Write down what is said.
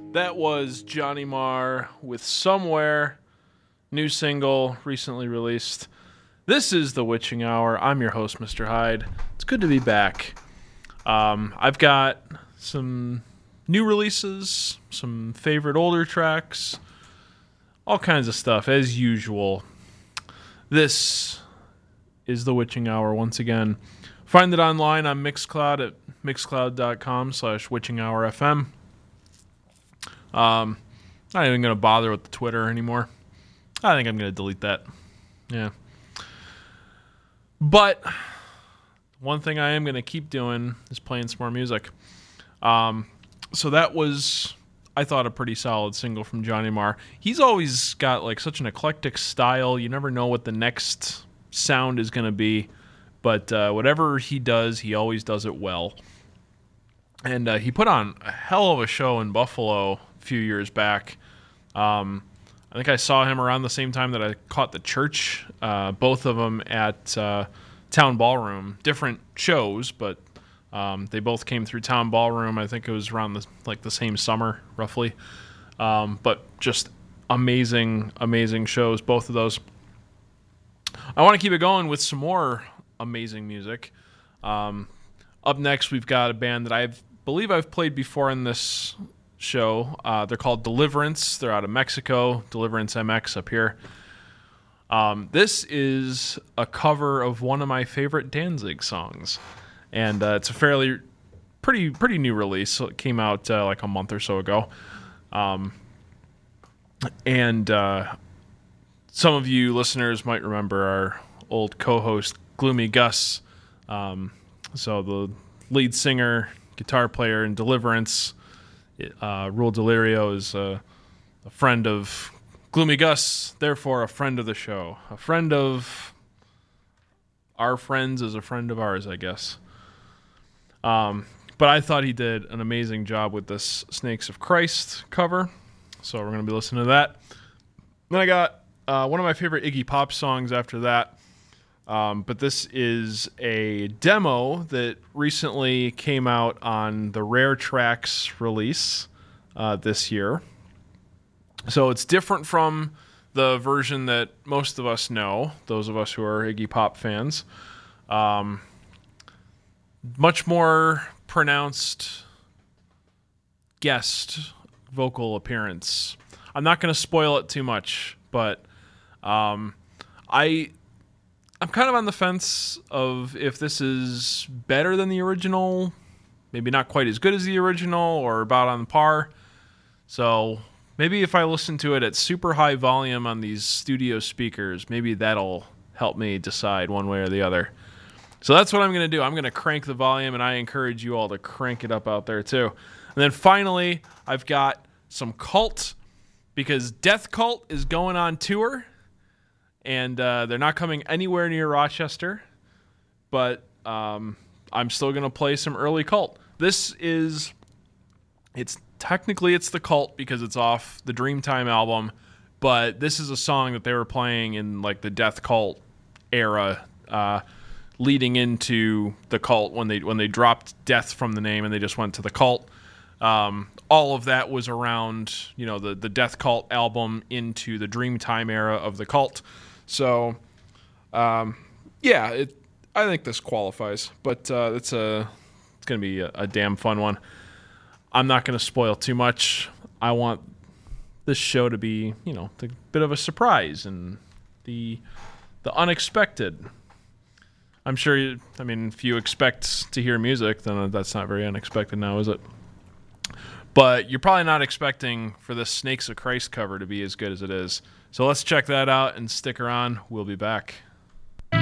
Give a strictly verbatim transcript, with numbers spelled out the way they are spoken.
That was Johnny Marr with Somewhere, new single recently released. This is The Witching Hour. I'm your host, Mister Hyde. It's good to be back. Um, I've got some new releases, some favorite older tracks, all kinds of stuff, as usual. This is The Witching Hour once again. Find it online on Mixcloud at mixcloud.com slash Witching Hour FM. Um, not even going to bother with the Twitter anymore. I think I'm going to delete that. Yeah. But one thing I am going to keep doing is playing some more music. Um, so that was, I thought, a pretty solid single from Johnny Marr. He's always got like such an eclectic style. You never know what the next sound is going to be. But uh, whatever he does, he always does it well. And uh, he put on a hell of a show in Buffalo a few years back. Um, I think I saw him around the same time that I caught the Church, uh, both of them at uh, Town Ballroom. Different shows, but um, they both came through Town Ballroom. I think it was around the, like the same summer, roughly. Um, but just amazing, amazing shows, both of those. I want to keep it going with some more amazing music. Um, up next, we've got a band that I believe I've played before in this show. Uh, they're called Deliverance. They're out of Mexico. Deliverance M X up here. Um, this is a cover of one of my favorite Danzig songs, and uh, it's a fairly pretty pretty new release. So it came out uh, like a month or so ago. Um, and uh, some of you listeners might remember our old co-host Gloomy Gus. Um, so the lead singer, guitar player in Deliverance, uh, Rule Delirio, is uh, a friend of Gloomy Gus, therefore a friend of the show. A friend of our friends is a friend of ours, I guess. Um, but I thought he did an amazing job with this Snakes of Christ cover, so we're going to be listening to that. Then I got uh, one of my favorite Iggy Pop songs after that. Um, but this is a demo that recently came out on the Rare Tracks release uh, this year. So it's different from the version that most of us know, those of us who are Iggy Pop fans. Um, much more pronounced guest vocal appearance. I'm not going to spoil it too much, but um, I... I'm kind of on the fence of if this is better than the original, maybe not quite as good as the original, or about on par. So maybe if I listen to it at super high volume on these studio speakers, maybe that'll help me decide one way or the other. So that's what I'm going to do. I'm going to crank the volume, and I encourage you all to crank it up out there too. And then finally, I've got some Cult, because Death Cult is going on tour. And uh, they're not coming anywhere near Rochester, but um, I'm still going to play some early Cult. This is, it's technically it's the Cult because it's off the Dreamtime album, but this is a song that they were playing in like the Death Cult era, uh, leading into the Cult when they when they dropped Death from the name and they just went to the Cult. Um, all of that was around, you know, the the Death Cult album into the Dreamtime era of the Cult. So, um, yeah, it, I think this qualifies, but uh, it's a it's gonna be a, a damn fun one. I'm not gonna spoil too much. I want this show to be, you know, a bit of a surprise and the the unexpected. I'm sure. You, I mean, if you expect to hear music, then that's not very unexpected now, is it? But you're probably not expecting for this Snakes of Christ cover to be as good as it is. So let's check that out and stick around. We'll be back.